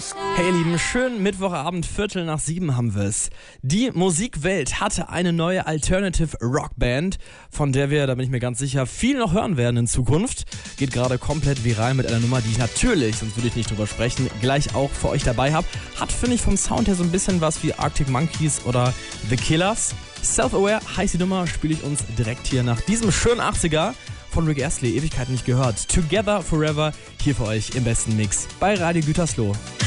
Hey ihr Lieben, schönen Mittwochabend, 6:15 haben wir es. Die Musikwelt hatte eine neue Alternative Rockband, von der wir, da bin ich mir ganz sicher, viel noch hören werden in Zukunft. Geht gerade komplett viral mit einer Nummer, die ich natürlich, sonst würde ich nicht drüber sprechen, gleich auch für euch dabei habe. Hat, finde ich, vom Sound her so ein bisschen was wie Arctic Monkeys oder The Killers. Self-Aware heißt die Nummer, spiele ich uns direkt hier nach diesem schönen 80er von Rick Astley, Ewigkeit nicht gehört. Together Forever, hier für euch im besten Mix bei Radio Gütersloh.